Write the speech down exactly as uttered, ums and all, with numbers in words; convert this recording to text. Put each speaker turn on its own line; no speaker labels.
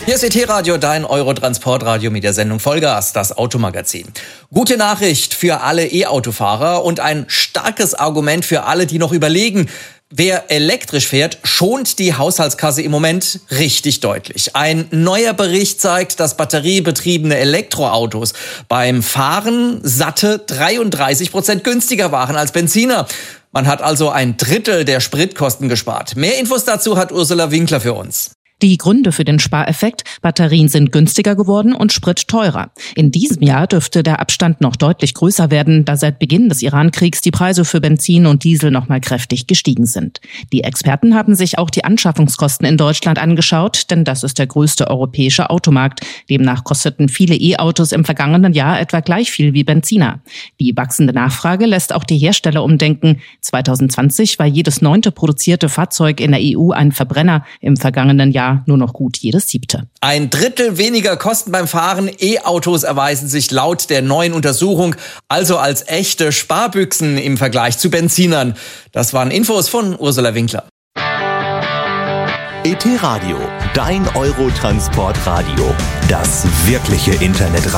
Hier ist E T-Radio, dein Eurotransportradio mit der Sendung Vollgas, das Automagazin. Gute Nachricht für alle E-Autofahrer und ein starkes Argument für alle, die noch überlegen. Wer elektrisch fährt, schont die Haushaltskasse im Moment richtig deutlich. Ein neuer Bericht zeigt, dass batteriebetriebene Elektroautos beim Fahren satte dreiunddreißig Prozent günstiger waren als Benziner. Man hat also ein Drittel der Spritkosten gespart. Mehr Infos dazu hat Ursula Winkler für uns.
Die Gründe für den Spareffekt: Batterien sind günstiger geworden und Sprit teurer. In diesem Jahr dürfte der Abstand noch deutlich größer werden, da seit Beginn des Iran-Kriegs die Preise für Benzin und Diesel noch mal kräftig gestiegen sind. Die Experten haben sich auch die Anschaffungskosten in Deutschland angeschaut, denn das ist der größte europäische Automarkt. Demnach kosteten viele E-Autos im vergangenen Jahr etwa gleich viel wie Benziner. Die wachsende Nachfrage lässt auch die Hersteller umdenken. zwanzig zwanzig war jedes neunte produzierte Fahrzeug in der E U ein Verbrenner, im vergangenen Jahr nur noch gut jedes siebte.
Ein Drittel weniger Kosten beim Fahren. E-Autos erweisen sich laut der neuen Untersuchung also als echte Sparbüchsen im Vergleich zu Benzinern. Das waren Infos von Ursula Winkler.
E T-Radio, dein Eurotransportradio. Das wirkliche Internetradio.